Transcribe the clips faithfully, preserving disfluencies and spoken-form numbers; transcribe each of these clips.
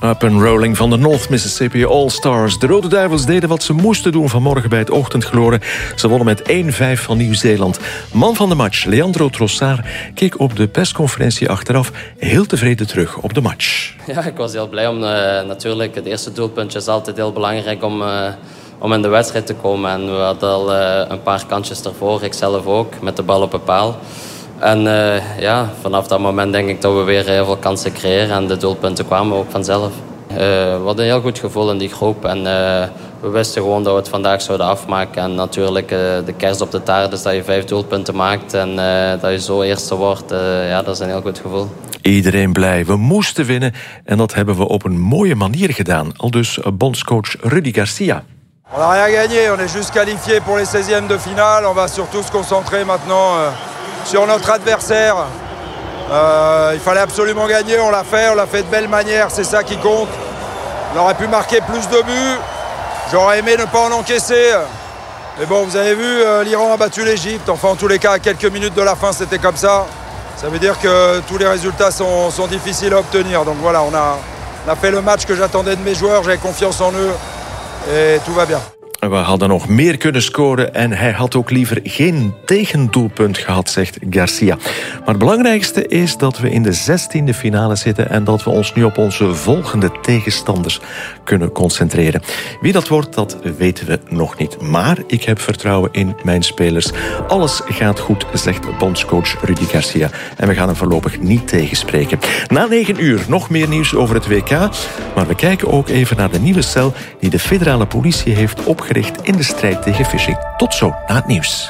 Up and rolling van de North Mississippi All-Stars. De Rode Duivels deden wat ze moesten doen vanmorgen bij het ochtendgloren. Ze wonnen met één vijf van Nieuw-Zeeland. Man van de match, Leandro Trossard, keek op de persconferentie achteraf heel tevreden terug op de match. Ja, ik was heel blij om uh, natuurlijk. Het eerste doelpuntje is altijd heel belangrijk om, uh, om in de wedstrijd te komen. En we hadden al uh, een paar kantjes ervoor, ik zelf ook, met de bal op een paal. En uh, ja, vanaf dat moment denk ik dat we weer heel veel kansen creëren. En de doelpunten kwamen ook vanzelf. Uh, we hadden een heel goed gevoel in die groep. En uh, we wisten gewoon dat we het vandaag zouden afmaken. En natuurlijk uh, de kerst op de taart is dat je vijf doelpunten maakt. En uh, dat je zo eerste wordt. Uh, ja, dat is een heel goed gevoel. Iedereen blij. We moesten winnen. En dat hebben we op een mooie manier gedaan. Aldus bondscoach Rudy Garcia. On n'a rien gagné. On est juste qualifié pour les seizièmes de finale. On va surtout se concentrer maintenant euh, sur notre adversaire. Euh, il fallait absolument gagner. On l'a fait. On l'a fait de belle manière. C'est ça qui compte. On aurait pu marquer plus de buts. J'aurais aimé ne pas en encaisser. Mais bon, vous avez vu, euh, l'Iran a battu l'Égypte. Enfin, en tous les cas, à quelques minutes de la fin, c'était comme ça. Ça veut dire que tous les résultats sont, sont difficiles à obtenir. Donc voilà, on a, on a fait le match que j'attendais de mes joueurs. J'avais confiance en eux. Et tout va bien. We hadden nog meer kunnen scoren en hij had ook liever geen tegendoelpunt gehad, zegt Garcia. Maar het belangrijkste is dat we in de zestiende finale zitten en dat we ons nu op onze volgende tegenstanders kunnen concentreren. Wie dat wordt, dat weten we nog niet. Maar ik heb vertrouwen in mijn spelers. Alles gaat goed, zegt bondscoach Rudy Garcia. En we gaan hem voorlopig niet tegenspreken. Na negen uur nog meer nieuws over het W K. Maar we kijken ook even naar de nieuwe cel die de federale politie heeft opgericht in de strijd tegen phishing. Tot zo, na het nieuws.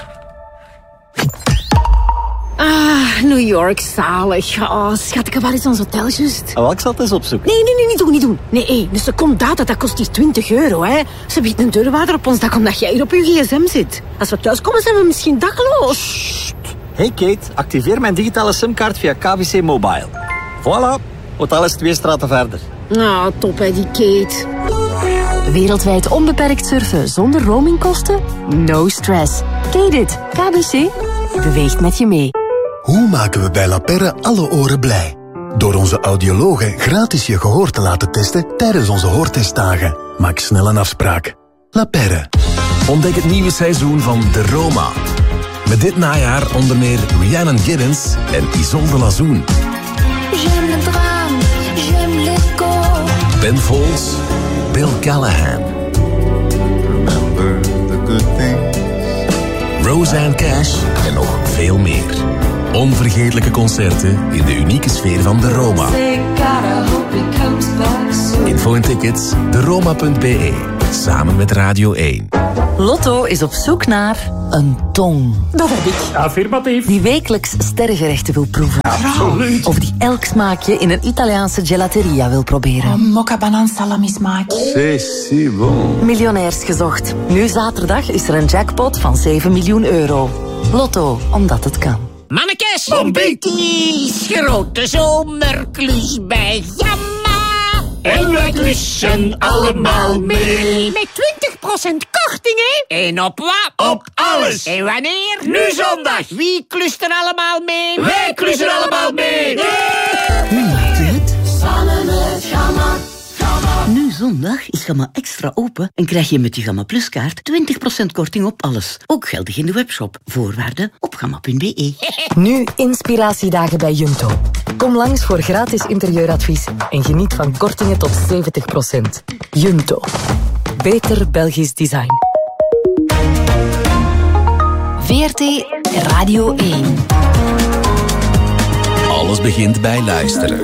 Ah, New York, zalig. Oh, schat, waar is ons hotel juist? Oh, ik zal het eens opzoeken. Nee, nee, nee, niet doen, niet doen. Nee, hey, een seconde data, dat kost hier twintig euro, hè. Ze biedt een deurwaarder op ons dak omdat jij hier op je gsm zit. Als we thuiskomen, zijn we misschien dakloos. Hey Kate, activeer mijn digitale simkaart via K B C Mobile. Voilà, hotel is twee straten verder. Nou, top hè, die Kate. Wereldwijd onbeperkt surfen zonder roamingkosten? No stress. Kate it. K B C beweegt met je mee. Hoe maken we bij La Perre alle oren blij? Door onze audiologen gratis je gehoor te laten testen tijdens onze hoortestdagen. Maak snel een afspraak. La Perre. Ontdek het nieuwe seizoen van De Roma. Met dit najaar onder meer Rhiannon Giddens en Isolde Lazoen. J'aime le drame, j'aime l'écho. Ben Folds, Bill Callahan. Remember the good things. Roseanne Cash en nog veel meer. Onvergetelijke concerten in de unieke sfeer van De Roma. Info en tickets, de roma punt b e. Samen met Radio één. Lotto is op zoek naar een tong. Dat heb ik. Affirmatief. Die wekelijks sterrengerechten wil proeven. Absoluut. Of die elk smaakje in een Italiaanse gelateria wil proberen. Oh, mocca banaan salami smaak. C'est si bon. Miljonairs gezocht. Nu zaterdag is er een jackpot van zeven miljoen euro. Lotto, omdat het kan. Mannekes, bombietjes, grote zomerklus bij Jamma. En wij klussen allemaal mee. Met twintig procent korting, hè? En op wat? Op alles. En wanneer? Nu zondag. Wie klust er allemaal mee? Wij klussen allemaal mee. Yeah! Hoe maakt u het? Samen met Gamma. Nu zondag is Gamma extra open en krijg je met je Gamma Plus kaart twintig procent korting op alles. Ook geldig in de webshop. Voorwaarden op gamma punt b e. Nu inspiratiedagen bij Junto. Kom langs voor gratis interieuradvies en geniet van kortingen tot zeventig procent. Junto. Beter Belgisch design. V R T Radio één. Alles begint bij luisteren.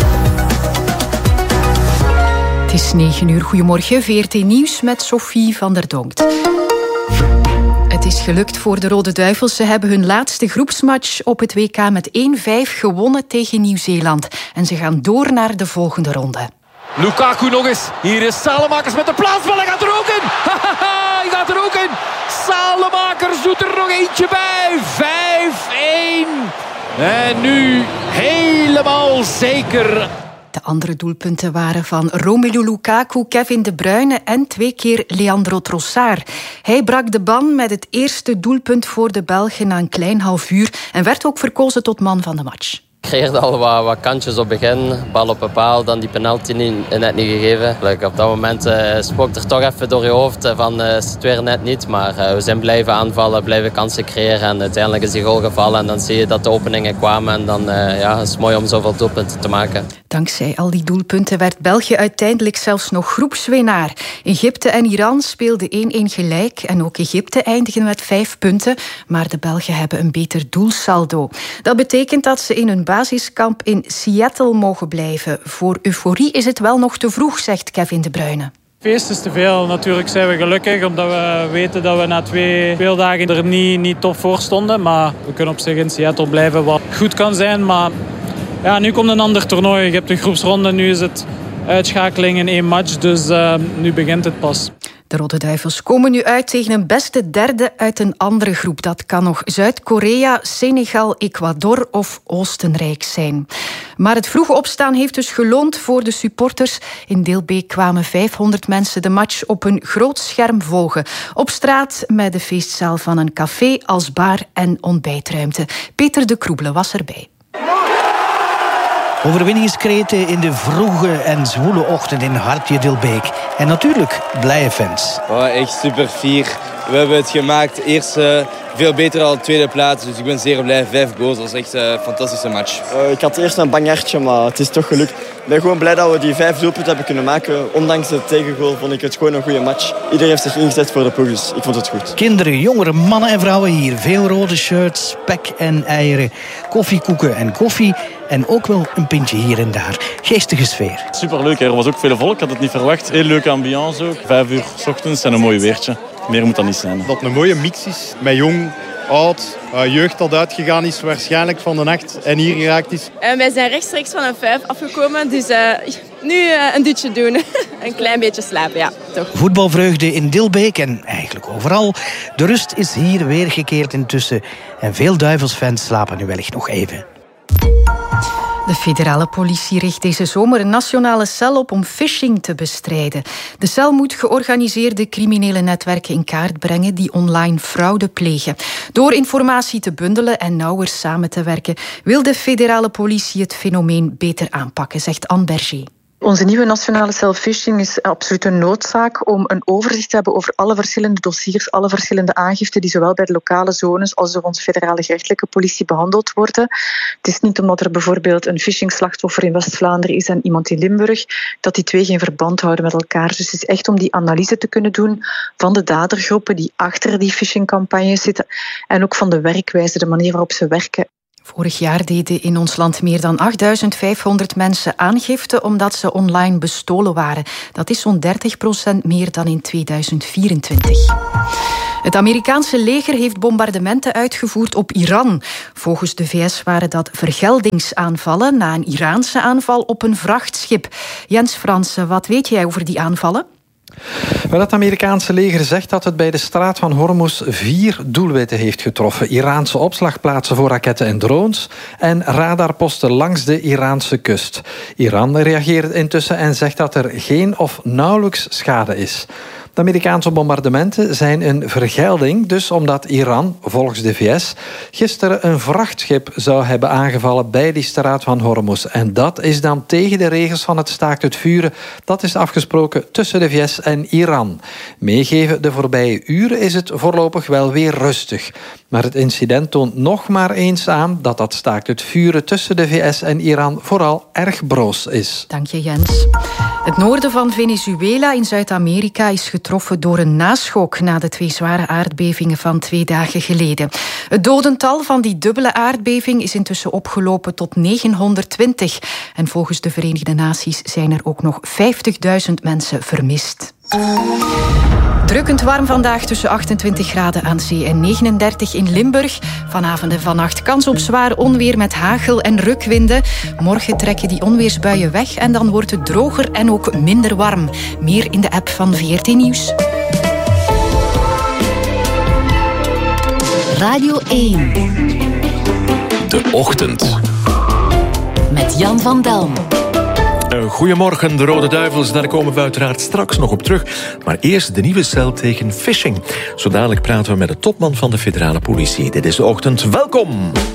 Het is negen uur. Goedemorgen, V R T Nieuws met Sophie van der Donkt. Het is gelukt voor de Rode Duivels. Ze hebben hun laatste groepsmatch op het W K met één vijf gewonnen tegen Nieuw-Zeeland. En ze gaan door naar de volgende ronde. Lukaku nog eens. Hier is Salemakers met de plaatsbal. Hij gaat er ook in. Hij gaat er ook in. Salemakers doet er nog eentje bij. vijf één. En nu helemaal zeker. De andere doelpunten waren van Romelu Lukaku, Kevin De Bruyne en twee keer Leandro Trossard. Hij brak de ban met het eerste doelpunt voor de Belgen na een klein half uur en werd ook verkozen tot man van de match. creëerde al wat, wat kantjes op begin. Bal op een paal, dan die penalty niet, net niet gegeven. Op dat moment uh, spookt er toch even door je hoofd van uh, is het weer net niet. Maar uh, we zijn blijven aanvallen, blijven kansen creëren. En uiteindelijk is die goal gevallen. En dan zie je dat de openingen kwamen. En dan uh, ja, is het mooi om zoveel doelpunten te maken. Dankzij al die doelpunten werd België uiteindelijk zelfs nog groepswinnaar. Egypte en Iran speelden één-één gelijk. En ook Egypte eindigen met vijf punten. Maar de Belgen hebben een beter doelsaldo. Dat betekent dat ze in hun basiskamp in Seattle mogen blijven. Voor euforie is het wel nog te vroeg, zegt Kevin De Bruyne. Feest is te veel. Natuurlijk zijn we gelukkig omdat we weten dat we na twee speeldagen er niet, niet top voor stonden. Maar we kunnen op zich in Seattle blijven, wat goed kan zijn. Maar ja, nu komt een ander toernooi. Je hebt een groepsronde, nu is het uitschakeling in één match. Dus uh, nu begint het pas. De Rode Duivels komen nu uit tegen een beste derde uit een andere groep. Dat kan nog Zuid-Korea, Senegal, Ecuador of Oostenrijk zijn. Maar het vroege opstaan heeft dus geloond voor de supporters. In Dilbeek kwamen vijfhonderd mensen de match op een groot scherm volgen. Op straat met de feestzaal van een café als bar en ontbijtruimte. Peter de Kroebele was erbij. Overwinningskreten in de vroege en zwoele ochtend in Hartje Dilbeek. En natuurlijk blije fans. Oh, echt super fier. We hebben het gemaakt. Eerst uh, veel beter dan de tweede plaats. Dus ik ben zeer blij. Vijf goals. Dat was echt een fantastische match. Uh, ik had eerst een bang hartje, maar het is toch gelukt. Ik ben gewoon blij dat we die vijf doelpunten hebben kunnen maken. Ondanks de tegengoal vond ik het gewoon een goede match. Iedereen heeft zich ingezet voor de ploeg, dus ik vond het goed. Kinderen, jongeren, mannen en vrouwen hier. Veel rode shirts, spek en eieren, koffiekoeken en koffie. En ook wel een pintje hier en daar. Geestige sfeer. Superleuk, er was ook veel volk. Ik had het niet verwacht. Heel leuke ambiance ook. Vijf uur 's ochtends en een mooi weertje. Meer moet dat niet zijn. Dat het een mooie mix is. Met jong, oud, uh, jeugd dat uitgegaan is. Waarschijnlijk van de nacht en hier geraakt is. Uh, wij zijn rechtstreeks van een vijf afgekomen. Dus uh, nu uh, een dutje doen. Een klein beetje slapen, ja. Toch. Voetbalvreugde in Dilbeek en eigenlijk overal. De rust is hier weergekeerd intussen. En veel Duivelsfans slapen nu wellicht nog even. De federale politie richt deze zomer een nationale cel op om phishing te bestrijden. De cel moet georganiseerde criminele netwerken in kaart brengen die online fraude plegen. Door informatie te bundelen en nauwer samen te werken wil de federale politie het fenomeen beter aanpakken, zegt Anne Berger. Onze nieuwe nationale cel phishing is absoluut een noodzaak om een overzicht te hebben over alle verschillende dossiers, alle verschillende aangiften die zowel bij de lokale zones als door onze federale gerechtelijke politie behandeld worden. Het is niet omdat er bijvoorbeeld een phishing-slachtoffer in West-Vlaanderen is en iemand in Limburg, dat die twee geen verband houden met elkaar. Dus het is echt om die analyse te kunnen doen van de dadergroepen die achter die phishing-campagnes zitten en ook van de werkwijze, de manier waarop ze werken. Vorig jaar deden in ons land meer dan achtduizend vijfhonderd mensen aangifte omdat ze online bestolen waren. Dat is zo'n dertig procent meer dan in tweeduizend vierentwintig. Het Amerikaanse leger heeft bombardementen uitgevoerd op Iran. Volgens de V S waren dat vergeldingsaanvallen na een Iraanse aanval op een vrachtschip. Jens Fransen, wat weet jij over die aanvallen? Wel, het Amerikaanse leger zegt dat het bij de straat van Hormuz vier doelwitten heeft getroffen. Iraanse opslagplaatsen voor raketten en drones en radarposten langs de Iraanse kust. Iran reageert intussen en zegt dat er geen of nauwelijks schade is. De Amerikaanse bombardementen zijn een vergelding, dus omdat Iran, volgens de V S, gisteren een vrachtschip zou hebben aangevallen bij die straat van Hormuz. En dat is dan tegen de regels van het staakt het vuren. Dat is afgesproken tussen de V S en Iran. Meegeven, de voorbije uren is het voorlopig wel weer rustig. Maar het incident toont nog maar eens aan dat dat staakt het vuren tussen de V S en Iran vooral erg broos is. Dank je, Jens. Het noorden van Venezuela in Zuid-Amerika is getroffen door een naschok na de twee zware aardbevingen van twee dagen geleden. Het dodental van die dubbele aardbeving is intussen opgelopen tot negenhonderdtwintig. En volgens de Verenigde Naties zijn er ook nog vijftigduizend mensen vermist. Drukkend warm vandaag tussen achtentwintig graden aan zee en negenendertig in Limburg. Vanavond en vannacht kans op zwaar onweer met hagel en rukwinden. Morgen trekken die onweersbuien weg en dan wordt het droger en ook minder warm. Meer in de app van V R T Nieuws. Radio één. De Ochtend. Met Jan van Delm. Goedemorgen, de Rode Duivels. Daar komen we uiteraard straks nog op terug. Maar eerst de nieuwe cel tegen phishing. Zo dadelijk praten we met de topman van de federale politie. Dit is De Ochtend. Welkom!